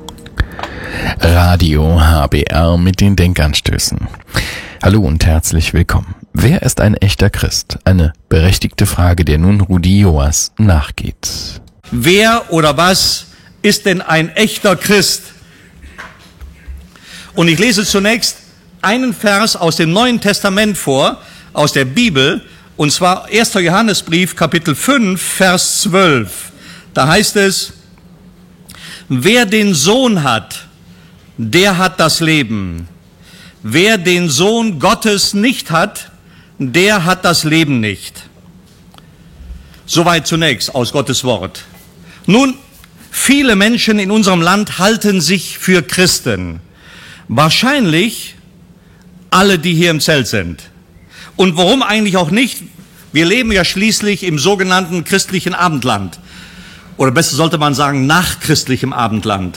Radio HBR mit den Denkanstößen. Hallo und herzlich willkommen. Wer ist ein echter Christ? Eine berechtigte Frage, der nun Rudi Joas nachgeht. Wer oder was ist denn ein echter Christ? Und ich lese zunächst einen Vers aus dem Neuen Testament vor, aus der Bibel, und zwar 1. Johannesbrief, Kapitel 5, Vers 12. Da heißt es: Wer den Sohn hat, der hat das Leben. Wer den Sohn Gottes nicht hat, der hat das Leben nicht. Soweit zunächst aus Gottes Wort. Nun, viele Menschen in unserem Land halten sich für Christen. Wahrscheinlich alle, die hier im Zelt sind. Und warum eigentlich auch nicht? Wir leben ja schließlich im sogenannten christlichen Abendland. Oder besser sollte man sagen, nach christlichem Abendland.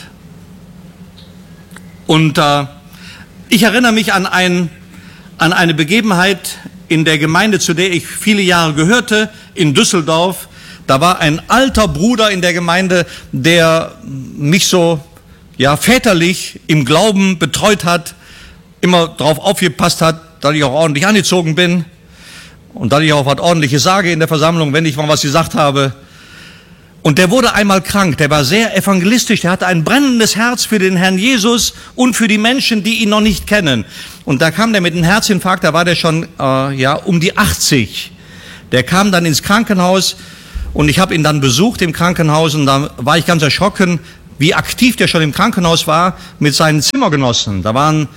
Und ich erinnere mich an eine Begebenheit in der Gemeinde, zu der ich viele Jahre gehörte, in Düsseldorf. Da war ein alter Bruder in der Gemeinde, der mich so väterlich im Glauben betreut hat, immer darauf aufgepasst hat, dass ich auch ordentlich angezogen bin und dass ich auch was Ordentliches sage in der Versammlung, wenn ich mal was gesagt habe. Und der wurde einmal krank, der war sehr evangelistisch, der hatte ein brennendes Herz für den Herrn Jesus und für die Menschen, die ihn noch nicht kennen. Und da kam der mit einem Herzinfarkt, da war der schon um die 80. Der kam dann ins Krankenhaus und ich habe ihn dann besucht im Krankenhaus und da war ich ganz erschrocken, wie aktiv der schon im Krankenhaus war mit seinen Zimmergenossen. Da waren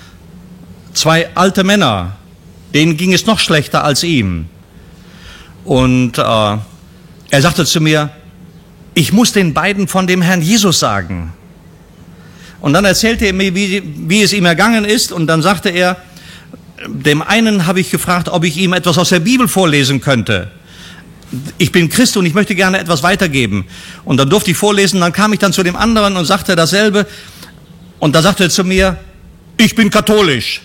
2 alte Männer, denen ging es noch schlechter als ihm. Und er sagte zu mir: Ich muss den beiden von dem Herrn Jesus sagen. Und dann erzählte er mir, wie es ihm ergangen ist. Und dann sagte er, dem einen habe ich gefragt, ob ich ihm etwas aus der Bibel vorlesen könnte. Ich bin Christ und ich möchte gerne etwas weitergeben. Und dann durfte ich vorlesen. Dann kam ich dann zu dem anderen und sagte dasselbe. Und da sagte er zu mir: Ich bin katholisch.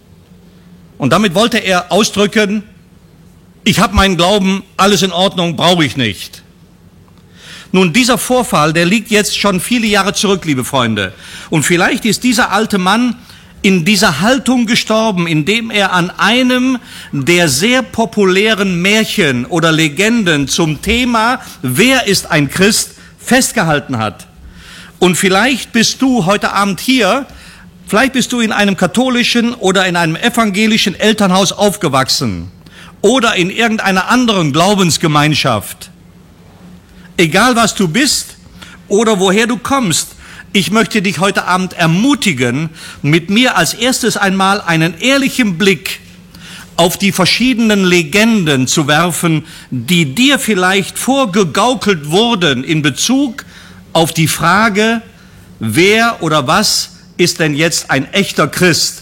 Und damit wollte er ausdrücken, ich habe meinen Glauben, alles in Ordnung, brauche ich nicht. Nun, dieser Vorfall, der liegt jetzt schon viele Jahre zurück, liebe Freunde. Und vielleicht ist dieser alte Mann in dieser Haltung gestorben, indem er an einem der sehr populären Märchen oder Legenden zum Thema Wer ist ein Christ festgehalten hat. Und vielleicht bist du heute Abend hier, vielleicht bist du in einem katholischen oder in einem evangelischen Elternhaus aufgewachsen oder in irgendeiner anderen Glaubensgemeinschaft. Egal was du bist oder woher du kommst, ich möchte dich heute Abend ermutigen, mit mir als erstes einmal einen ehrlichen Blick auf die verschiedenen Legenden zu werfen, die dir vielleicht vorgegaukelt wurden in Bezug auf die Frage, wer oder was ist denn jetzt ein echter Christ?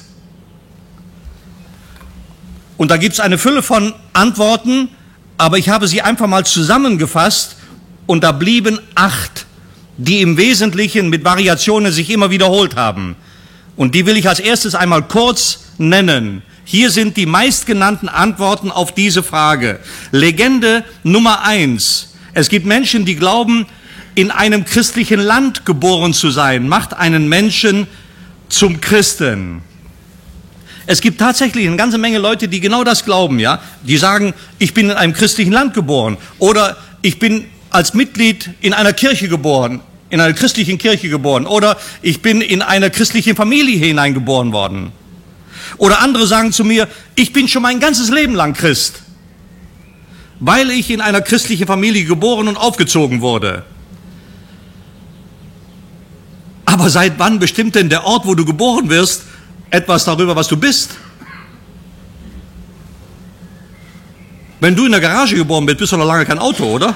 Und da gibt es eine Fülle von Antworten, aber ich habe sie einfach mal zusammengefasst. Und da blieben 8, die im Wesentlichen mit Variationen sich immer wiederholt haben. Und die will ich als erstes einmal kurz nennen. Hier sind die meistgenannten Antworten auf diese Frage. Legende Nummer 1. Es gibt Menschen, die glauben, in einem christlichen Land geboren zu sein, macht einen Menschen zum Christen. Es gibt tatsächlich eine ganze Menge Leute, die genau das glauben, ja. Die sagen, ich bin in einem christlichen Land geboren oder ich bin als Mitglied in einer Kirche geboren, in einer christlichen Kirche geboren oder ich bin in einer christlichen Familie hineingeboren worden. Oder andere sagen zu mir, ich bin schon mein ganzes Leben lang Christ, weil ich in einer christlichen Familie geboren und aufgezogen wurde. Aber seit wann bestimmt denn der Ort, wo du geboren wirst, etwas darüber, was du bist? Wenn du in der Garage geboren bist, bist du noch lange kein Auto, oder?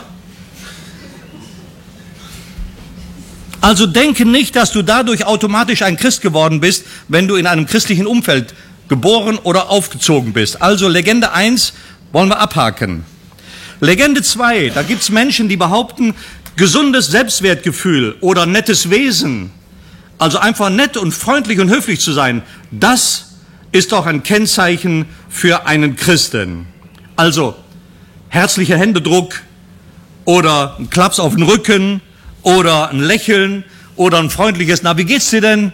Also denke nicht, dass du dadurch automatisch ein Christ geworden bist, wenn du in einem christlichen Umfeld geboren oder aufgezogen bist. Also Legende 1 wollen wir abhaken. Legende 2, da gibt es Menschen, die behaupten, gesundes Selbstwertgefühl oder nettes Wesen, also einfach nett und freundlich und höflich zu sein, das ist doch ein Kennzeichen für einen Christen. Also herzlicher Händedruck oder ein Klaps auf den Rücken oder ein Lächeln oder ein freundliches "Na, wie geht's dir denn?"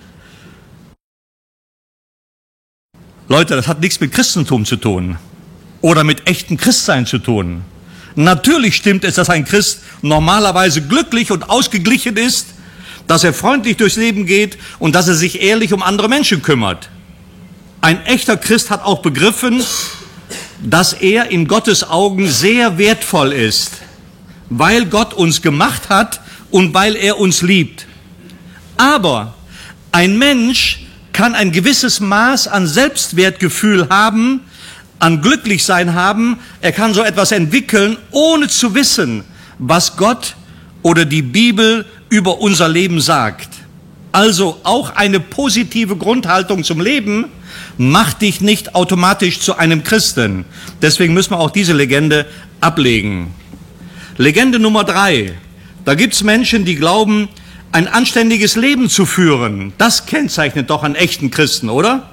Leute, das hat nichts mit Christentum zu tun oder mit echtem Christsein zu tun. Natürlich stimmt es, dass ein Christ normalerweise glücklich und ausgeglichen ist, dass er freundlich durchs Leben geht und dass er sich ehrlich um andere Menschen kümmert. Ein echter Christ hat auch begriffen, dass er in Gottes Augen sehr wertvoll ist, weil Gott uns gemacht hat und weil er uns liebt. Aber ein Mensch kann ein gewisses Maß an Selbstwertgefühl haben, an Glücklichsein haben. Er kann so etwas entwickeln, ohne zu wissen, was Gott oder die Bibel über unser Leben sagt. Also auch eine positive Grundhaltung zum Leben macht dich nicht automatisch zu einem Christen. Deswegen müssen wir auch diese Legende ablegen. Legende Nummer 3. Da gibt es Menschen, die glauben, ein anständiges Leben zu führen. Das kennzeichnet doch einen echten Christen, oder?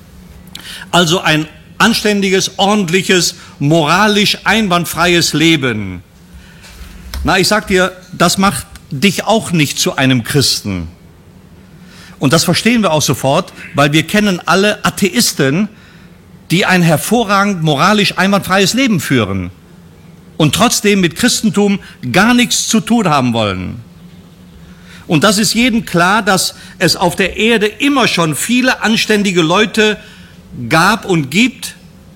Also ein anständiges, ordentliches, moralisch einwandfreies Leben. Na, ich sag dir, das macht dich auch nicht zu einem Christen. Und das verstehen wir auch sofort, weil wir kennen alle Atheisten, die ein hervorragend moralisch einwandfreies Leben führen und trotzdem mit Christentum gar nichts zu tun haben wollen. Und das ist jedem klar, dass es auf der Erde immer schon viele anständige Leute gab und gibt.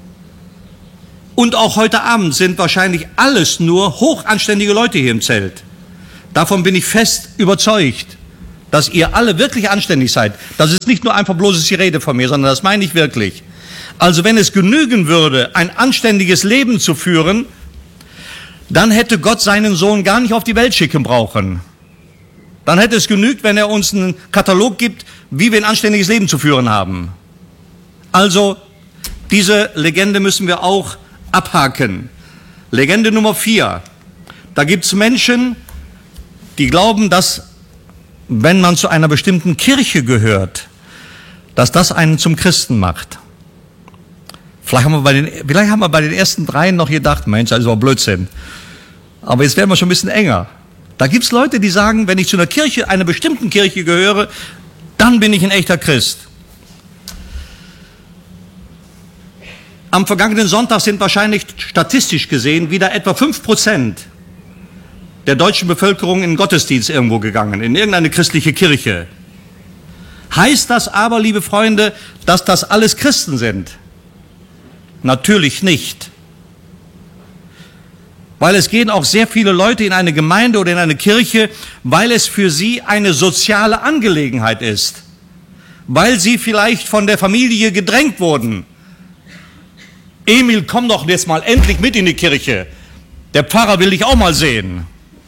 Und auch heute Abend sind wahrscheinlich alles nur hochanständige Leute hier im Zelt. Davon bin ich fest überzeugt, dass ihr alle wirklich anständig seid. Das ist nicht nur einfach bloßes die Rede von mir, sondern das meine ich wirklich. Also wenn es genügen würde, ein anständiges Leben zu führen, dann hätte Gott seinen Sohn gar nicht auf die Welt schicken brauchen. Dann hätte es genügt, wenn er uns einen Katalog gibt, wie wir ein anständiges Leben zu führen haben. Also, diese Legende müssen wir auch abhaken. Legende Nummer 4. Da gibt es Menschen, die glauben, dass, wenn man zu einer bestimmten Kirche gehört, dass das einen zum Christen macht. Vielleicht haben wir bei den ersten 3 noch gedacht, Mensch, das ist aber Blödsinn. Aber jetzt werden wir schon ein bisschen enger. Da gibt es Leute, die sagen, wenn ich zu einer bestimmten Kirche gehöre, dann bin ich ein echter Christ. Am vergangenen Sonntag sind wahrscheinlich statistisch gesehen wieder etwa 5% der deutschen Bevölkerung in den Gottesdienst irgendwo gegangen, in irgendeine christliche Kirche. Heißt das aber, liebe Freunde, dass das alles Christen sind? Natürlich nicht. Weil es gehen auch sehr viele Leute in eine Gemeinde oder in eine Kirche, weil es für sie eine soziale Angelegenheit ist. Weil sie vielleicht von der Familie gedrängt wurden. Emil, komm doch jetzt mal endlich mit in die Kirche. Der Pfarrer will dich auch mal sehen.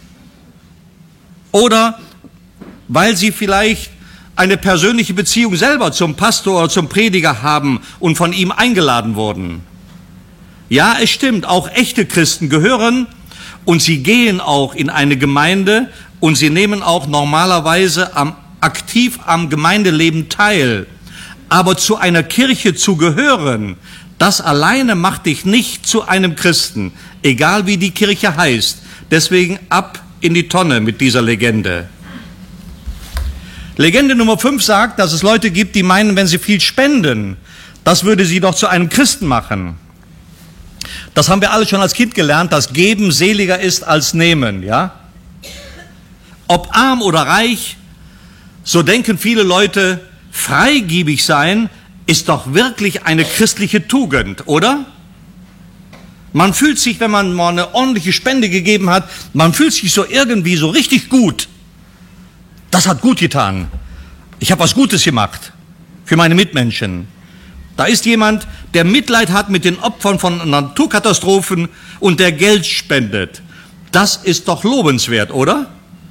Oder weil sie vielleicht eine persönliche Beziehung selber zum Pastor oder zum Prediger haben und von ihm eingeladen wurden. Ja, es stimmt, auch echte Christen gehören und sie gehen auch in eine Gemeinde und sie nehmen auch normalerweise aktiv am Gemeindeleben teil. Aber zu einer Kirche zu gehören, das alleine macht dich nicht zu einem Christen, egal wie die Kirche heißt. Deswegen ab in die Tonne mit dieser Legende. Legende Nummer 5 sagt, dass es Leute gibt, die meinen, wenn sie viel spenden, das würde sie doch zu einem Christen machen. Das haben wir alle schon als Kind gelernt, dass Geben seliger ist als Nehmen, ja? Ob arm oder reich, so denken viele Leute, freigebig sein ist doch wirklich eine christliche Tugend, oder? Man fühlt sich, wenn man mal eine ordentliche Spende gegeben hat, man fühlt sich so irgendwie so richtig gut. Das hat gut getan. Ich habe was Gutes gemacht für meine Mitmenschen. Da ist jemand, der Mitleid hat mit den Opfern von Naturkatastrophen und der Geld spendet. Das ist doch lobenswert, oder?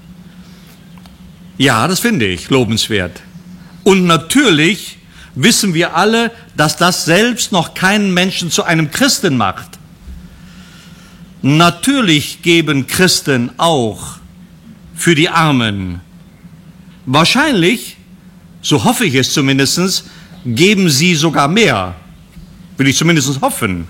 Ja, das finde ich lobenswert. Und natürlich wissen wir alle, dass das selbst noch keinen Menschen zu einem Christen macht. Natürlich geben Christen auch für die Armen. Wahrscheinlich, so hoffe ich es zumindest, geben sie sogar mehr. Will ich zumindest hoffen.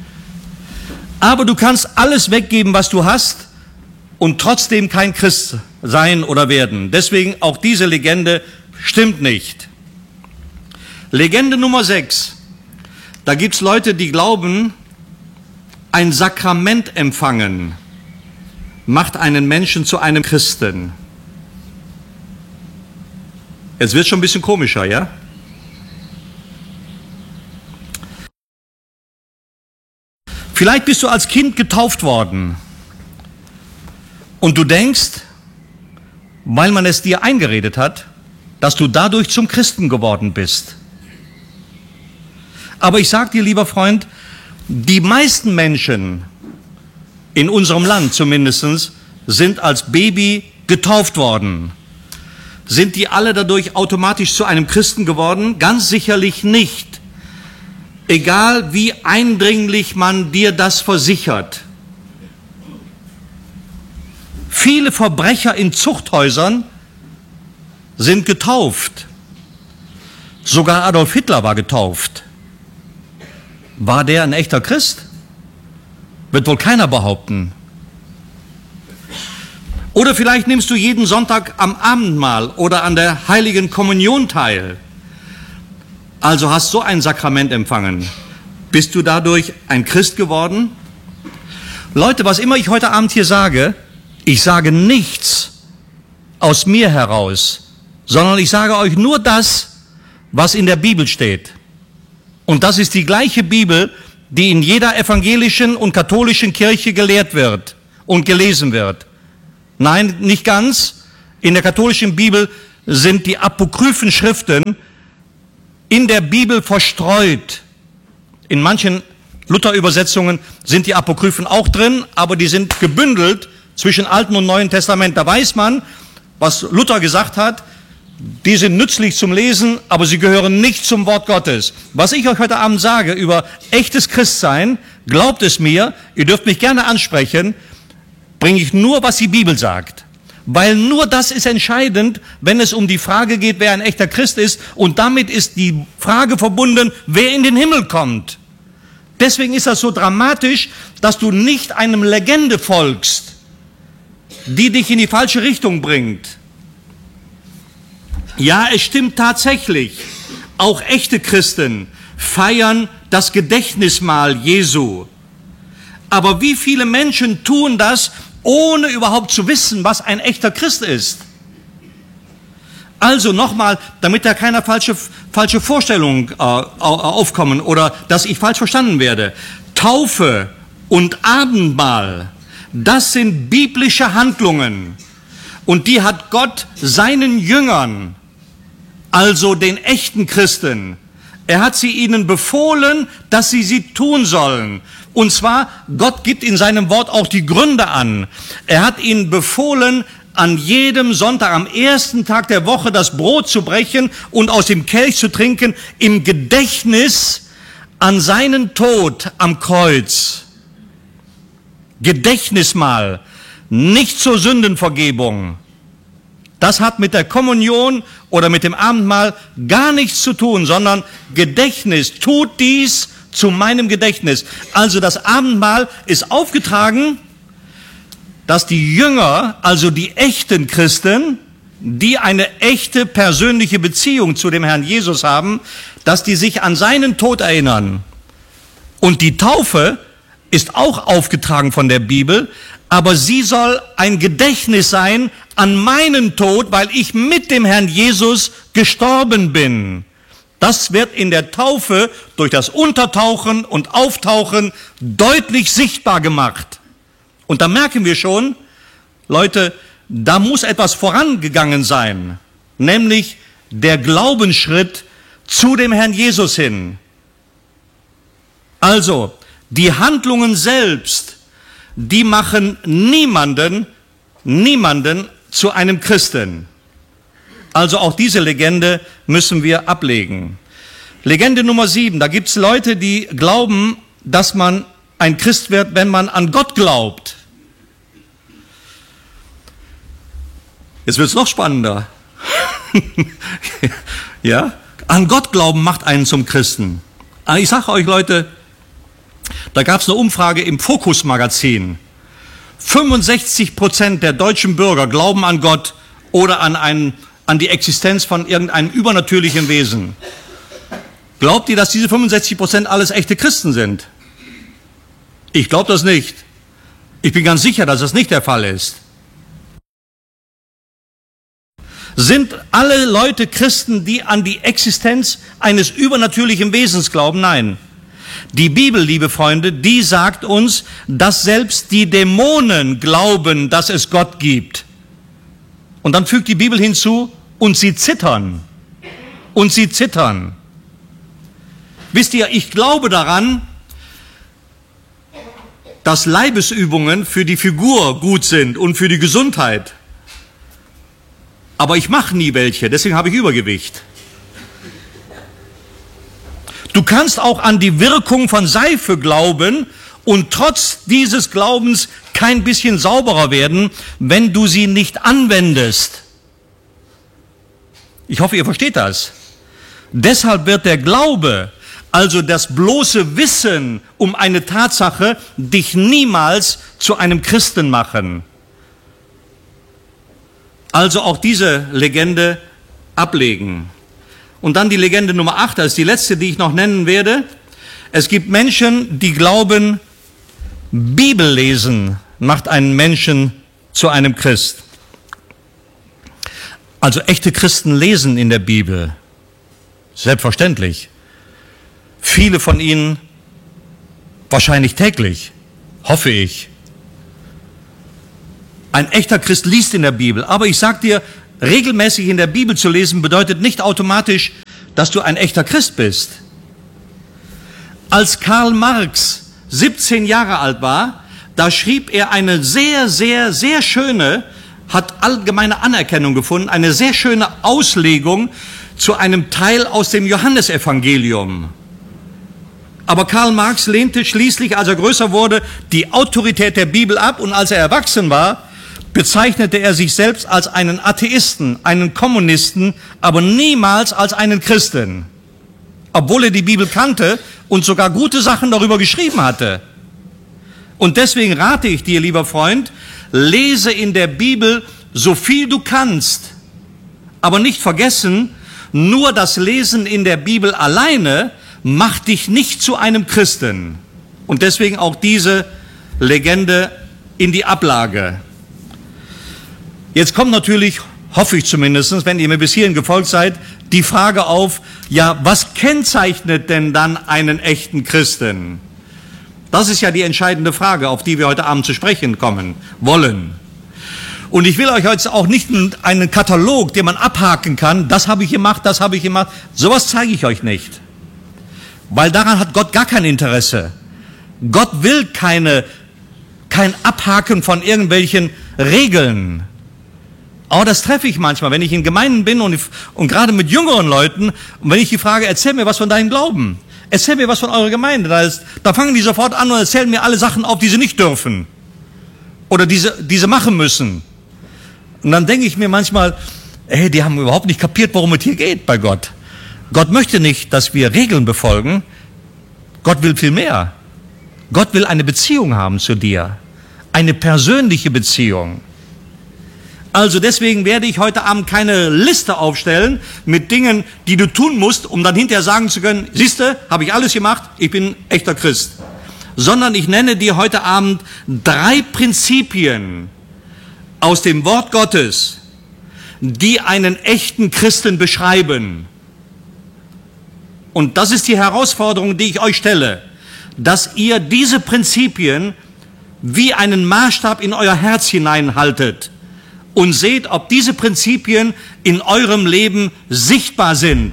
Aber du kannst alles weggeben, was du hast, und trotzdem kein Christ sein oder werden. Deswegen auch diese Legende stimmt nicht. Legende Nummer 6. Da gibt es Leute, die glauben, ein Sakrament empfangen macht einen Menschen zu einem Christen. Jetzt wird schon ein bisschen komischer, ja? Vielleicht bist du als Kind getauft worden und du denkst, weil man es dir eingeredet hat, dass du dadurch zum Christen geworden bist. Aber ich sage dir, lieber Freund, die meisten Menschen, in unserem Land zumindest, sind als Baby getauft worden. Sind die alle dadurch automatisch zu einem Christen geworden? Ganz sicherlich nicht. Egal wie eindringlich man dir das versichert. Viele Verbrecher in Zuchthäusern sind getauft. Sogar Adolf Hitler war getauft. War der ein echter Christ? Wird wohl keiner behaupten. Oder vielleicht nimmst du jeden Sonntag am Abendmahl oder an der Heiligen Kommunion teil. Also hast so ein Sakrament empfangen. Bist du dadurch ein Christ geworden? Leute, was immer ich heute Abend hier sage, ich sage nichts aus mir heraus, sondern ich sage euch nur das, was in der Bibel steht. Und das ist die gleiche Bibel, die in jeder evangelischen und katholischen Kirche gelehrt wird und gelesen wird. Nein, nicht ganz. In der katholischen Bibel sind die apokryphen Schriften in der Bibel verstreut. In manchen Luther-Übersetzungen sind die Apokryphen auch drin, aber die sind gebündelt zwischen Alten und Neuen Testament. Da weiß man, was Luther gesagt hat. Die sind nützlich zum Lesen, aber sie gehören nicht zum Wort Gottes. Was ich euch heute Abend sage über echtes Christsein, glaubt es mir, ihr dürft mich gerne ansprechen, bringe ich nur, was die Bibel sagt. Weil nur das ist entscheidend, wenn es um die Frage geht, wer ein echter Christ ist. Und damit ist die Frage verbunden, wer in den Himmel kommt. Deswegen ist das so dramatisch, dass du nicht einem Legende folgst, die dich in die falsche Richtung bringt. Ja, es stimmt tatsächlich. Auch echte Christen feiern das Gedächtnismahl Jesu. Aber wie viele Menschen tun das, ohne überhaupt zu wissen, was ein echter Christ ist? Also nochmal, damit da keine falsche Vorstellungen aufkommen oder dass ich falsch verstanden werde. Taufe und Abendmahl, das sind biblische Handlungen. Und die hat Gott seinen Jüngern, also den echten Christen, er hat sie ihnen befohlen, dass sie tun sollen. Und zwar, Gott gibt in seinem Wort auch die Gründe an. Er hat ihnen befohlen, an jedem Sonntag, am ersten Tag der Woche, das Brot zu brechen und aus dem Kelch zu trinken, im Gedächtnis an seinen Tod am Kreuz. Gedächtnismahl, nicht zur Sündenvergebung. Das hat mit der Kommunion oder mit dem Abendmahl gar nichts zu tun, sondern Gedächtnis. Tut dies zu meinem Gedächtnis. Also das Abendmahl ist aufgetragen, dass die Jünger, also die echten Christen, die eine echte persönliche Beziehung zu dem Herrn Jesus haben, dass die sich an seinen Tod erinnern. Und die Taufe ist auch aufgetragen von der Bibel, aber sie soll ein Gedächtnis sein an meinen Tod, weil ich mit dem Herrn Jesus gestorben bin. Das wird in der Taufe durch das Untertauchen und Auftauchen deutlich sichtbar gemacht. Und da merken wir schon, Leute, da muss etwas vorangegangen sein, nämlich der Glaubensschritt zu dem Herrn Jesus hin. Also, die Handlungen selbst, die machen niemanden zu einem Christen. Also auch diese Legende müssen wir ablegen. Legende Nummer 7, da gibt es Leute, die glauben, dass man ein Christ wird, wenn man an Gott glaubt. Jetzt wird es noch spannender. Ja? An Gott glauben macht einen zum Christen. Ich sage euch, Leute, da gab es eine Umfrage im Fokus-Magazin. 65% der deutschen Bürger glauben an Gott oder an die Existenz von irgendeinem übernatürlichen Wesen. Glaubt ihr, dass diese 65% alles echte Christen sind? Ich glaube das nicht. Ich bin ganz sicher, dass das nicht der Fall ist. Sind alle Leute Christen, die an die Existenz eines übernatürlichen Wesens glauben? Nein. Die Bibel, liebe Freunde, die sagt uns, dass selbst die Dämonen glauben, dass es Gott gibt. Und dann fügt die Bibel hinzu, und sie zittern. Und sie zittern. Wisst ihr, ich glaube daran, dass Leibesübungen für die Figur gut sind und für die Gesundheit. Aber ich mache nie welche, deswegen habe ich Übergewicht. Du kannst auch an die Wirkung von Seife glauben und trotz dieses Glaubens kein bisschen sauberer werden, wenn du sie nicht anwendest. Ich hoffe, ihr versteht das. Deshalb wird der Glaube, also das bloße Wissen um eine Tatsache, dich niemals zu einem Christen machen. Also auch diese Legende ablegen. Und dann die Legende Nummer 8, das ist die letzte, die ich noch nennen werde. Es gibt Menschen, die glauben, Bibellesen macht einen Menschen zu einem Christ. Also echte Christen lesen in der Bibel. Selbstverständlich. Viele von ihnen wahrscheinlich täglich, hoffe ich. Ein echter Christ liest in der Bibel, aber ich sage dir, regelmäßig in der Bibel zu lesen bedeutet nicht automatisch, dass du ein echter Christ bist. Als Karl Marx 17 Jahre alt war, da schrieb er eine sehr, sehr, sehr schöne, hat allgemeine Anerkennung gefunden, eine sehr schöne Auslegung zu einem Teil aus dem Johannesevangelium. Aber Karl Marx lehnte schließlich, als er größer wurde, die Autorität der Bibel ab und als er erwachsen war, bezeichnete er sich selbst als einen Atheisten, einen Kommunisten, aber niemals als einen Christen, obwohl er die Bibel kannte und sogar gute Sachen darüber geschrieben hatte. Und deswegen rate ich dir, lieber Freund, lese in der Bibel so viel du kannst, aber nicht vergessen, nur das Lesen in der Bibel alleine macht dich nicht zu einem Christen. Und deswegen auch diese Legende in die Ablage. Jetzt kommt natürlich, hoffe ich zumindest, wenn ihr mir bis hierhin gefolgt seid, die Frage auf, ja, was kennzeichnet denn dann einen echten Christen? Das ist ja die entscheidende Frage, auf die wir heute Abend zu sprechen kommen wollen. Und ich will euch heute auch nicht einen Katalog, den man abhaken kann, das habe ich gemacht, das habe ich gemacht, sowas zeige ich euch nicht. Weil daran hat Gott gar kein Interesse. Gott will kein Abhaken von irgendwelchen Regeln. Aber das treffe ich manchmal, wenn ich in Gemeinden bin und gerade mit jüngeren Leuten, und wenn ich die frage, erzähl mir was von deinem Glauben, erzähl mir was von eurer Gemeinde, da fangen die sofort an und erzählen mir alle Sachen auf, die sie nicht dürfen oder die sie machen müssen. Und dann denke ich mir manchmal, die haben überhaupt nicht kapiert, worum es hier geht bei Gott. Gott möchte nicht, dass wir Regeln befolgen. Gott will viel mehr. Gott will eine Beziehung haben zu dir. Eine persönliche Beziehung. Also deswegen werde ich heute Abend keine Liste aufstellen mit Dingen, die du tun musst, um dann hinterher sagen zu können, siehste, habe ich alles gemacht, ich bin echter Christ. Sondern ich nenne dir heute Abend 3 Prinzipien aus dem Wort Gottes, die einen echten Christen beschreiben. Und das ist die Herausforderung, die ich euch stelle, dass ihr diese Prinzipien wie einen Maßstab in euer Herz hineinhaltet und seht, ob diese Prinzipien in eurem Leben sichtbar sind.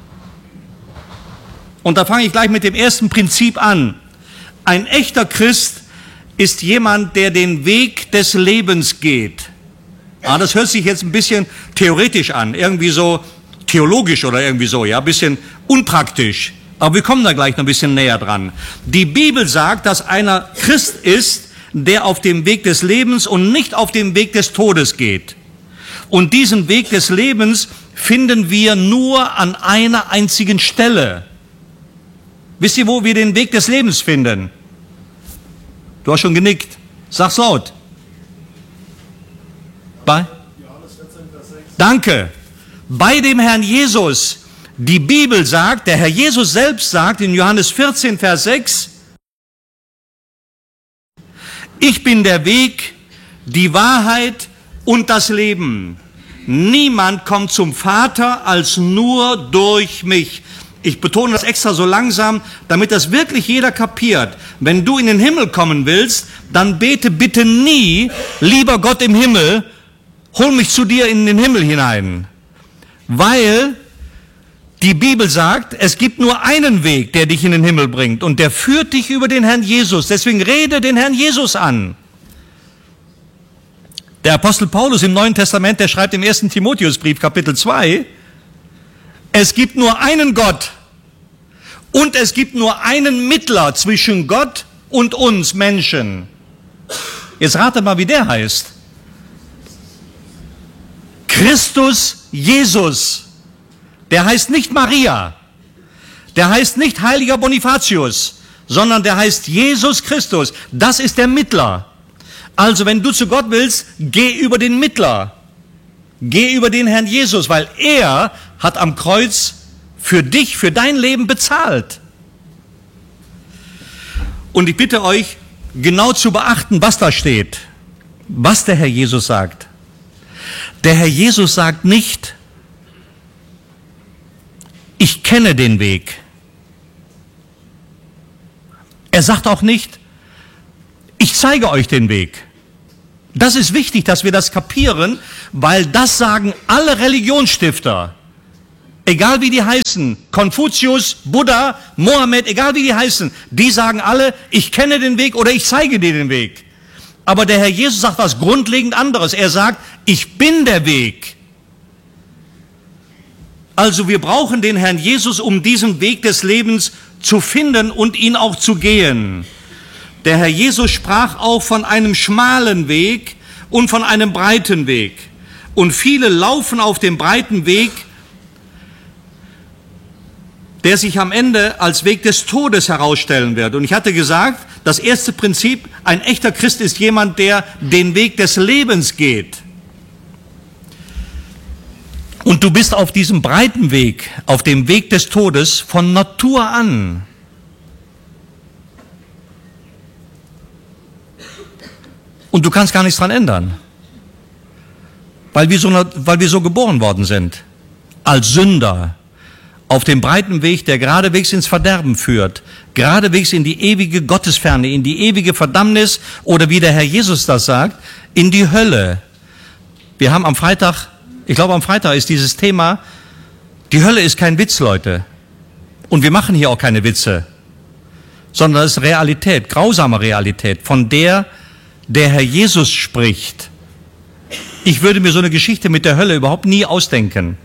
Und da fange ich gleich mit dem ersten Prinzip an. Ein echter Christ ist jemand, der den Weg des Lebens geht. Das hört sich jetzt ein bisschen theoretisch an, irgendwie so theologisch oder irgendwie so, ja, ein bisschen unpraktisch. Aber wir kommen da gleich noch ein bisschen näher dran. Die Bibel sagt, dass einer Christ ist, der auf dem Weg des Lebens und nicht auf dem Weg des Todes geht. Und diesen Weg des Lebens finden wir nur an einer einzigen Stelle. Wisst ihr, wo wir den Weg des Lebens finden? Du hast schon genickt. Sag's laut. Danke. Bei dem Herrn Jesus, die Bibel sagt, der Herr Jesus selbst sagt in Johannes 14, Vers 6, ich bin der Weg, die Wahrheit und das Leben. Niemand kommt zum Vater als nur durch mich. Ich betone das extra so langsam, damit das wirklich jeder kapiert. Wenn du in den Himmel kommen willst, dann bete bitte nie, lieber Gott im Himmel, hol mich zu dir in den Himmel hinein. Weil die Bibel sagt, es gibt nur einen Weg, der dich in den Himmel bringt und der führt dich über den Herrn Jesus. Deswegen rede den Herrn Jesus an. Der Apostel Paulus im Neuen Testament, der schreibt im 1. Timotheusbrief, Kapitel 2, es gibt nur einen Gott und es gibt nur einen Mittler zwischen Gott und uns Menschen. Jetzt ratet mal, wie der heißt. Christus Jesus. Der heißt nicht Maria, der heißt nicht heiliger Bonifatius, sondern der heißt Jesus Christus. Das ist der Mittler. Also wenn du zu Gott willst, geh über den Mittler. Geh über den Herrn Jesus, weil er hat am Kreuz für dich, für dein Leben bezahlt. Und ich bitte euch, genau zu beachten, was da steht, was der Herr Jesus sagt. Der Herr Jesus sagt nicht, ich kenne den Weg. Er sagt auch nicht, ich zeige euch den Weg. Das ist wichtig, dass wir das kapieren, weil das sagen alle Religionsstifter. Egal wie die heißen, Konfuzius, Buddha, Mohammed, egal wie die heißen, die sagen alle, ich kenne den Weg oder ich zeige dir den Weg. Aber der Herr Jesus sagt was grundlegend anderes. Er sagt, ich bin der Weg. Also wir brauchen den Herrn Jesus, um diesen Weg des Lebens zu finden und ihn auch zu gehen. Der Herr Jesus sprach auch von einem schmalen Weg und von einem breiten Weg. Und viele laufen auf dem breiten Weg, der sich am Ende als Weg des Todes herausstellen wird. Und ich hatte gesagt, das erste Prinzip, ein echter Christ ist jemand, der den Weg des Lebens geht. Und du bist auf diesem breiten Weg, auf dem Weg des Todes von Natur an. Und du kannst gar nichts dran ändern, weil wir so geboren worden sind, als Sünder, auf dem breiten Weg, der geradewegs ins Verderben führt, geradewegs in die ewige Gottesferne, in die ewige Verdammnis oder wie der Herr Jesus das sagt, in die Hölle. Wir haben am Freitag, ich glaube am Freitag ist dieses Thema, die Hölle ist kein Witz, Leute. Und wir machen hier auch keine Witze, sondern das ist Realität, grausame Realität, von der Herr Jesus spricht. Ich würde mir so eine Geschichte mit der Hölle überhaupt nie ausdenken,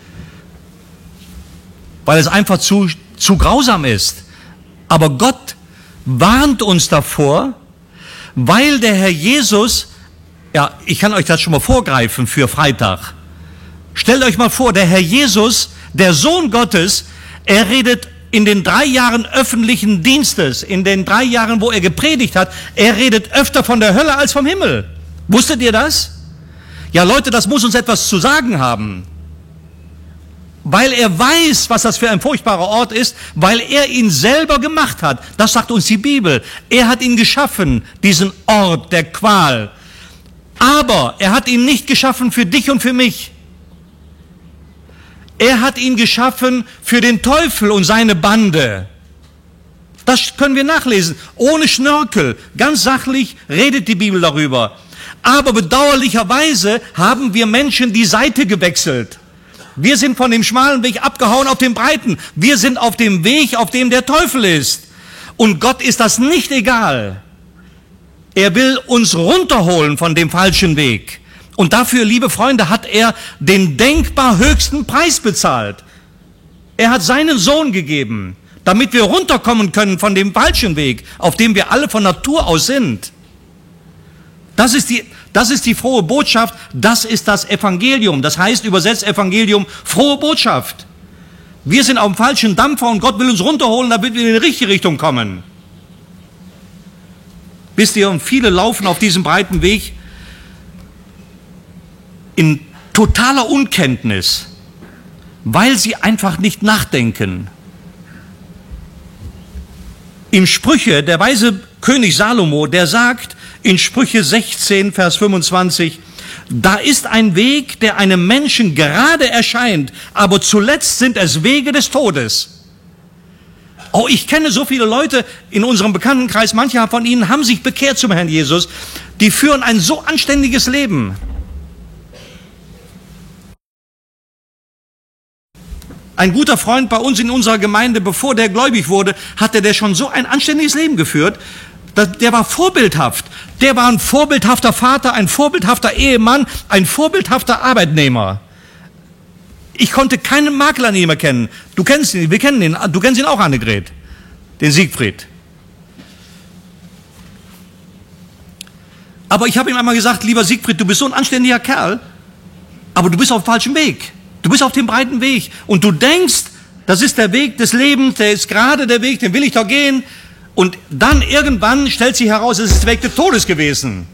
weil es einfach zu grausam ist. Aber Gott warnt uns davor, weil der Herr Jesus, ja, ich kann euch das schon mal vorgreifen für Freitag. Stellt euch mal vor, der Herr Jesus, der Sohn Gottes, er redet in den 3 Jahren öffentlichen Dienstes, in den 3 Jahren, wo er gepredigt hat, er redet öfter von der Hölle als vom Himmel. Wusstet ihr das? Ja, Leute, das muss uns etwas zu sagen haben. Weil er weiß, was das für ein furchtbarer Ort ist, weil er ihn selber gemacht hat. Das sagt uns die Bibel. Er hat ihn geschaffen, diesen Ort der Qual. Aber er hat ihn nicht geschaffen für dich und für mich. Er hat ihn geschaffen für den Teufel und seine Bande. Das können wir nachlesen. Ohne Schnörkel. Ganz sachlich redet die Bibel darüber. Aber bedauerlicherweise haben wir Menschen die Seite gewechselt. Wir sind von dem schmalen Weg abgehauen auf den breiten. Wir sind auf dem Weg, auf dem der Teufel ist. Und Gott ist das nicht egal. Er will uns runterholen von dem falschen Weg. Und dafür, liebe Freunde, hat er den denkbar höchsten Preis bezahlt. Er hat seinen Sohn gegeben, damit wir runterkommen können von dem falschen Weg, auf dem wir alle von Natur aus sind. Das ist die frohe Botschaft, das ist das Evangelium. Das heißt, übersetzt Evangelium, frohe Botschaft. Wir sind auf dem falschen Dampfer und Gott will uns runterholen, damit wir in die richtige Richtung kommen. Wisst ihr, und viele laufen auf diesem breiten Weg in totaler Unkenntnis, weil sie einfach nicht nachdenken. Im Sprüche, der weise König Salomo, der sagt in Sprüche 16, Vers 25, da ist ein Weg, der einem Menschen gerade erscheint, aber zuletzt sind es Wege des Todes. Oh, ich kenne so viele Leute in unserem Bekanntenkreis, manche von ihnen haben sich bekehrt zum Herrn Jesus, die führen ein so anständiges Leben. Ein guter Freund bei uns in unserer Gemeinde, bevor der gläubig wurde, hatte der schon so ein anständiges Leben geführt. Der war vorbildhaft. Der war ein vorbildhafter Vater, ein vorbildhafter Ehemann, ein vorbildhafter Arbeitnehmer. Ich konnte keinen Makel an ihm erkennen. Du kennst ihn, wir kennen ihn, du kennst ihn auch, Annegret, den Siegfried. Aber ich habe ihm einmal gesagt, lieber Siegfried, du bist so ein anständiger Kerl, aber du bist auf dem falschen Weg. Du bist auf dem breiten Weg und du denkst, das ist der Weg des Lebens, der ist gerade der Weg, den will ich doch gehen. Und dann irgendwann stellt sich heraus, es ist der Weg des Todes gewesen.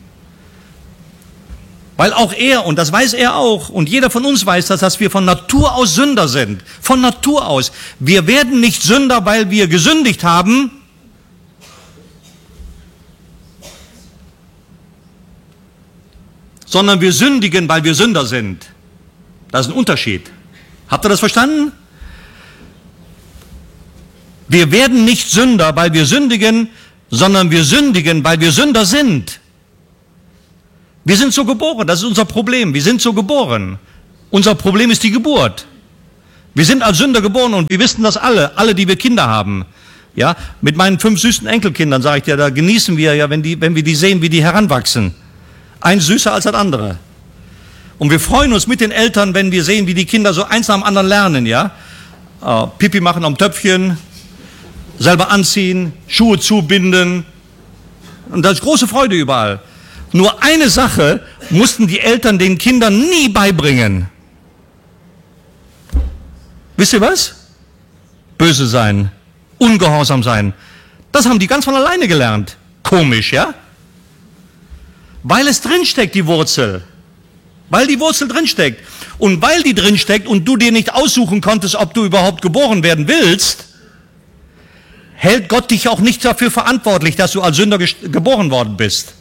Weil auch er, und das weiß er auch, und jeder von uns weiß das, dass wir von Natur aus Sünder sind. Von Natur aus. Wir werden nicht Sünder, weil wir gesündigt haben, sondern wir sündigen, weil wir Sünder sind. Das ist ein Unterschied. Habt ihr das verstanden? Wir werden nicht Sünder, weil wir sündigen, sondern wir sündigen, weil wir Sünder sind. Wir sind so geboren, das ist unser Problem. Wir sind so geboren. Unser Problem ist die Geburt. Wir sind als Sünder geboren und wir wissen das alle, die wir Kinder haben. Ja, mit meinen 5 süßen Enkelkindern, sage ich dir, da genießen wir ja, wenn wir die sehen, wie die heranwachsen. Eins süßer als das andere. Und wir freuen uns mit den Eltern, wenn wir sehen, wie die Kinder so eins nach dem anderen lernen, ja. Pipi machen am Töpfchen, selber anziehen, Schuhe zubinden. Und das ist große Freude überall. Nur eine Sache mussten die Eltern den Kindern nie beibringen. Wisst ihr was? Böse sein, ungehorsam sein. Das haben die ganz von alleine gelernt. Komisch, ja? Weil es drinsteckt, die Wurzel. Weil die Wurzel drinsteckt. Und weil die drinsteckt und du dir nicht aussuchen konntest, ob du überhaupt geboren werden willst, hält Gott dich auch nicht dafür verantwortlich, dass du als Sünder geboren worden bist.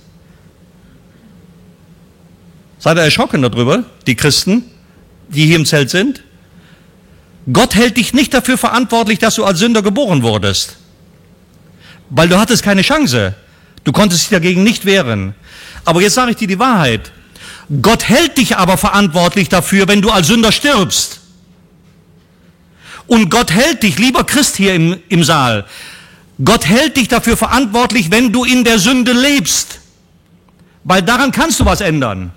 Seid ihr erschrocken darüber, die Christen, die hier im Zelt sind? Gott hält dich nicht dafür verantwortlich, dass du als Sünder geboren wurdest. Weil du hattest keine Chance. Du konntest dich dagegen nicht wehren. Aber jetzt sage ich dir die Wahrheit. Gott hält dich aber verantwortlich dafür, wenn du als Sünder stirbst. Und Gott hält dich, lieber Christ hier im Saal, Gott hält dich dafür verantwortlich, wenn du in der Sünde lebst. Weil daran kannst du was ändern.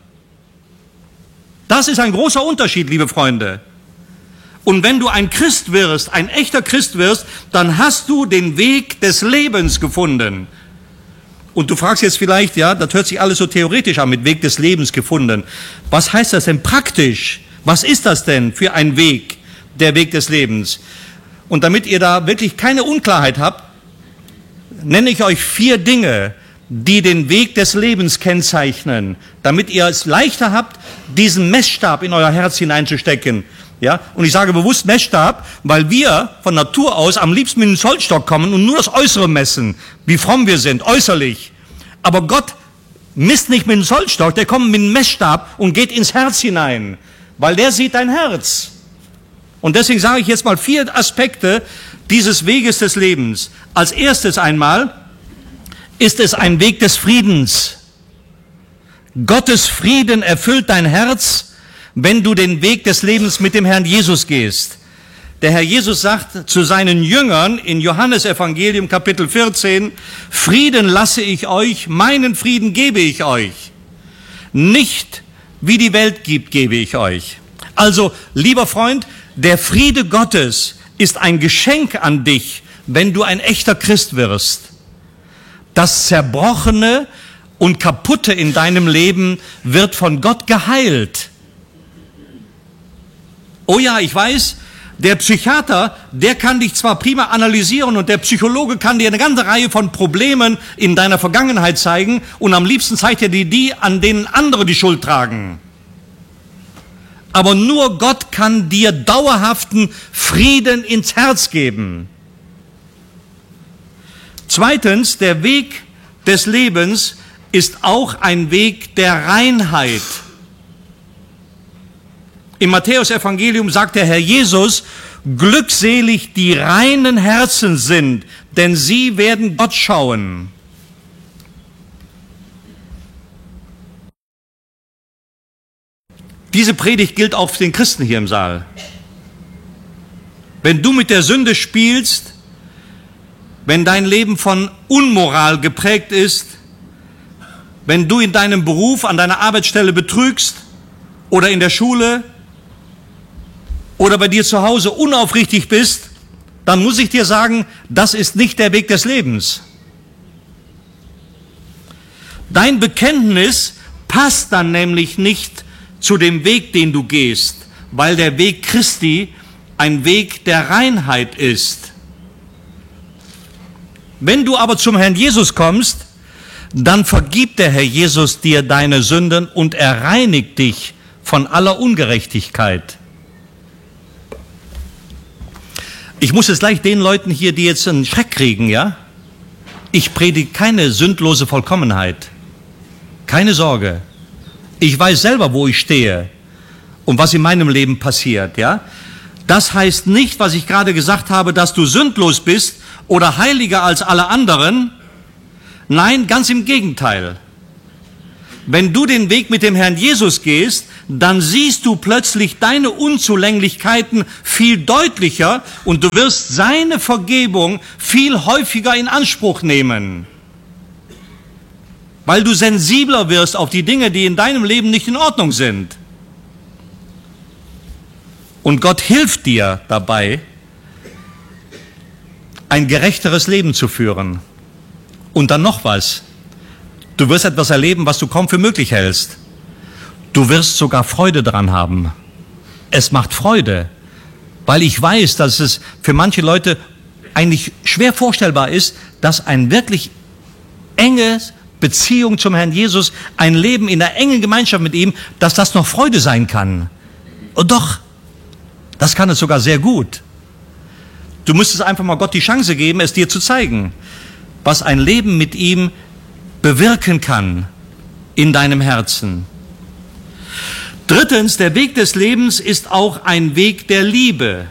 Das ist ein großer Unterschied, liebe Freunde. Und wenn du ein Christ wirst, ein echter Christ wirst, dann hast du den Weg des Lebens gefunden. Und du fragst jetzt vielleicht, ja, das hört sich alles so theoretisch an, mit Weg des Lebens gefunden. Was heißt das denn praktisch? Was ist das denn für ein Weg, der Weg des Lebens? Und damit ihr da wirklich keine Unklarheit habt, nenne ich euch 4 Dinge, die den Weg des Lebens kennzeichnen, damit ihr es leichter habt, diesen Messstab in euer Herz hineinzustecken. Ja? Und ich sage bewusst Messstab, weil wir von Natur aus am liebsten mit dem Zollstock kommen und nur das Äußere messen, wie fromm wir sind, äußerlich. Aber Gott misst nicht mit dem Zollstock, der kommt mit dem Messstab und geht ins Herz hinein, weil der sieht dein Herz. Und deswegen sage ich jetzt mal 4 Aspekte dieses Weges des Lebens. Als erstes einmal ist es ein Weg des Friedens. Gottes Frieden erfüllt dein Herz, wenn du den Weg des Lebens mit dem Herrn Jesus gehst. Der Herr Jesus sagt zu seinen Jüngern in Johannes Evangelium Kapitel 14, Frieden lasse ich euch, meinen Frieden gebe ich euch. Nicht wie die Welt gibt, gebe ich euch. Also, lieber Freund, der Friede Gottes ist ein Geschenk an dich, wenn du ein echter Christ wirst. Das Zerbrochene und Kaputte in deinem Leben wird von Gott geheilt. Oh ja, ich weiß, der Psychiater, der kann dich zwar prima analysieren und der Psychologe kann dir eine ganze Reihe von Problemen in deiner Vergangenheit zeigen und am liebsten zeigt er dir die, an denen andere die Schuld tragen. Aber nur Gott kann dir dauerhaften Frieden ins Herz geben. Zweitens, der Weg des Lebens ist auch ein Weg der Reinheit. Im Matthäus-Evangelium sagt der Herr Jesus, glückselig die reinen Herzen sind, denn sie werden Gott schauen. Diese Predigt gilt auch für den Christen hier im Saal. Wenn du mit der Sünde spielst, wenn dein Leben von Unmoral geprägt ist, wenn du in deinem Beruf, an deiner Arbeitsstelle betrügst oder in der Schule oder bei dir zu Hause unaufrichtig bist, dann muss ich dir sagen, das ist nicht der Weg des Lebens. Dein Bekenntnis passt dann nämlich nicht zu dem Weg, den du gehst, weil der Weg Christi ein Weg der Reinheit ist. Wenn du aber zum Herrn Jesus kommst, dann vergibt der Herr Jesus dir deine Sünden und er reinigt dich von aller Ungerechtigkeit. Ich muss jetzt gleich den Leuten hier, die jetzt einen Schreck kriegen, ja? Ich predige keine sündlose Vollkommenheit. Keine Sorge. Ich weiß selber, wo ich stehe und was in meinem Leben passiert, ja? Das heißt nicht, was ich gerade gesagt habe, dass du sündlos bist oder heiliger als alle anderen. Nein, ganz im Gegenteil. Wenn du den Weg mit dem Herrn Jesus gehst, dann siehst du plötzlich deine Unzulänglichkeiten viel deutlicher und du wirst seine Vergebung viel häufiger in Anspruch nehmen. Weil du sensibler wirst auf die Dinge, die in deinem Leben nicht in Ordnung sind. Und Gott hilft dir dabei, ein gerechteres Leben zu führen. Und dann noch was. Du wirst etwas erleben, was du kaum für möglich hältst. Du wirst sogar Freude dran haben. Es macht Freude, weil ich weiß, dass es für manche Leute eigentlich schwer vorstellbar ist, dass ein wirklich enges Beziehung zum Herrn Jesus, ein Leben in der engen Gemeinschaft mit ihm, dass das noch Freude sein kann. Und doch, das kann es sogar sehr gut. Du müsstest einfach mal Gott die Chance geben, es dir zu zeigen, was ein Leben mit ihm bewirken kann in deinem Herzen. Drittens, der Weg des Lebens ist auch ein Weg der Liebe.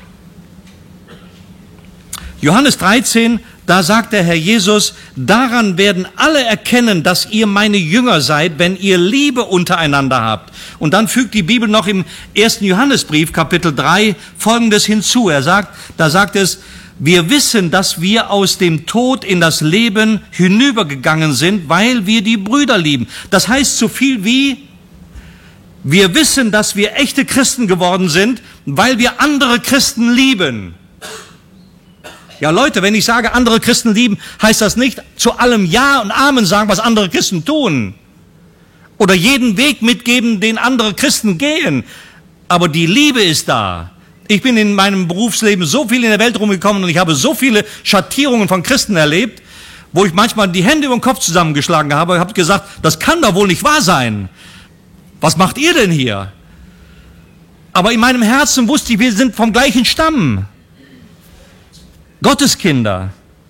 Johannes 13, da sagt der Herr Jesus, daran werden alle erkennen, dass ihr meine Jünger seid, wenn ihr Liebe untereinander habt. Und dann fügt die Bibel noch im 1. Johannesbrief, Kapitel 3, Folgendes hinzu. Da sagt es, wir wissen, dass wir aus dem Tod in das Leben hinübergegangen sind, weil wir die Brüder lieben. Das heißt so viel wie, wir wissen, dass wir echte Christen geworden sind, weil wir andere Christen lieben. Ja Leute, wenn ich sage, andere Christen lieben, heißt das nicht zu allem Ja und Amen sagen, was andere Christen tun. Oder jeden Weg mitgeben, den andere Christen gehen. Aber die Liebe ist da. Ich bin in meinem Berufsleben so viel in der Welt rumgekommen und ich habe so viele Schattierungen von Christen erlebt, wo ich manchmal die Hände über den Kopf zusammengeschlagen habe und habe gesagt, das kann doch wohl nicht wahr sein. Was macht ihr denn hier? Aber in meinem Herzen wusste ich, wir sind vom gleichen Stamm. Gotteskinder.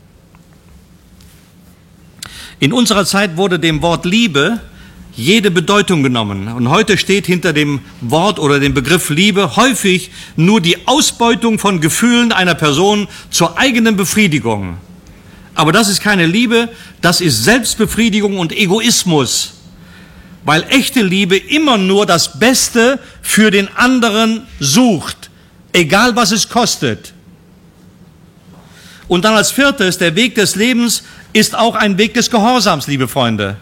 In unserer Zeit wurde dem Wort Liebe jede Bedeutung genommen. Und heute steht hinter dem Wort oder dem Begriff Liebe häufig nur die Ausbeutung von Gefühlen einer Person zur eigenen Befriedigung. Aber das ist keine Liebe, das ist Selbstbefriedigung und Egoismus. Weil echte Liebe immer nur das Beste für den anderen sucht, egal was es kostet. Und dann als viertes, der Weg des Lebens ist auch ein Weg des Gehorsams, liebe Freunde.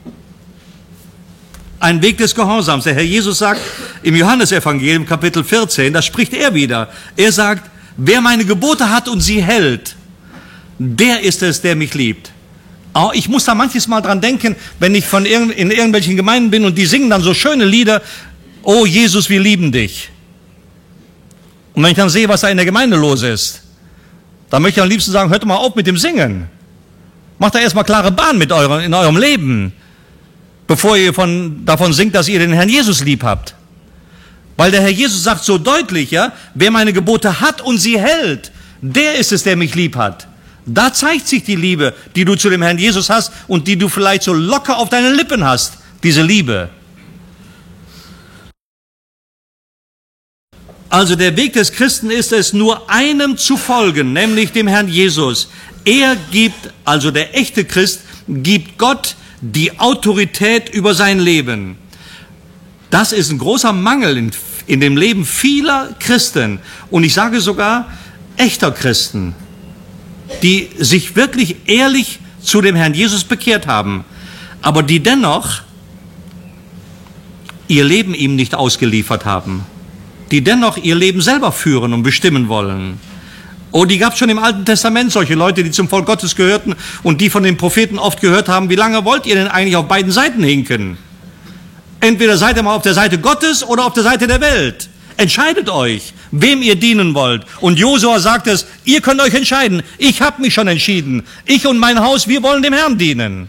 Ein Weg des Gehorsams. Der Herr Jesus sagt im Johannesevangelium Kapitel 14, da spricht er wieder. Er sagt, wer meine Gebote hat und sie hält, der ist es, der mich liebt. Oh, ich muss da manches Mal dran denken, wenn ich in irgendwelchen Gemeinden bin und die singen dann so schöne Lieder, oh Jesus, wir lieben dich. Und wenn ich dann sehe, was da in der Gemeinde los ist, dann möchte ich am liebsten sagen, hört mal auf mit dem Singen. Macht da erstmal klare Bahn in eurem Leben, bevor ihr davon singt, dass ihr den Herrn Jesus lieb habt. Weil der Herr Jesus sagt so deutlich, ja, wer meine Gebote hat und sie hält, der ist es, der mich lieb hat. Da zeigt sich die Liebe, die du zu dem Herrn Jesus hast und die du vielleicht so locker auf deinen Lippen hast, diese Liebe. Also der Weg des Christen ist es, nur einem zu folgen, nämlich dem Herrn Jesus. Er gibt, also der echte Christ, gibt Gott die Autorität über sein Leben. Das ist ein großer Mangel in dem Leben vieler Christen. Und ich sage sogar echter Christen, die sich wirklich ehrlich zu dem Herrn Jesus bekehrt haben, aber die dennoch ihr Leben ihm nicht ausgeliefert haben, die dennoch ihr Leben selber führen und bestimmen wollen. Oh, die gab es schon im Alten Testament, solche Leute, die zum Volk Gottes gehörten und die von den Propheten oft gehört haben, wie lange wollt ihr denn eigentlich auf beiden Seiten hinken? Entweder seid ihr mal auf der Seite Gottes oder auf der Seite der Welt. Entscheidet euch, wem ihr dienen wollt. Und Josua sagt es, ihr könnt euch entscheiden. Ich habe mich schon entschieden. Ich und mein Haus, wir wollen dem Herrn dienen.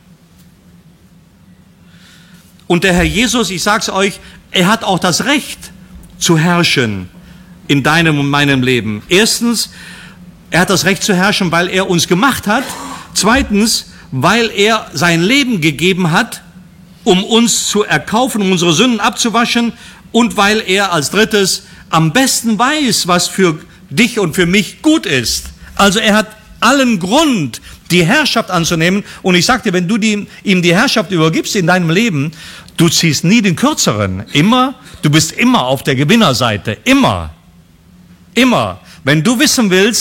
Und der Herr Jesus, ich sag's euch, er hat auch das Recht zu herrschen in deinem und meinem Leben. Erstens, er hat das Recht zu herrschen, weil er uns gemacht hat. Zweitens, weil er sein Leben gegeben hat, um uns zu erkaufen, um unsere Sünden abzuwaschen. Und weil er als drittes am besten weiß, was für dich und für mich gut ist. Also er hat allen Grund, die Herrschaft anzunehmen. Und ich sage dir, wenn du ihm die Herrschaft übergibst in deinem Leben, du ziehst nie den Kürzeren. Du bist immer auf der Gewinnerseite. Immer. Wenn du wissen willst,